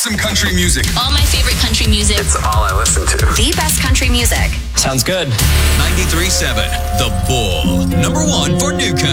awesome country music. All my favorite country music. It's all I listen to. The best country music. Sounds good. 93.7 The Bull. #1 for new country.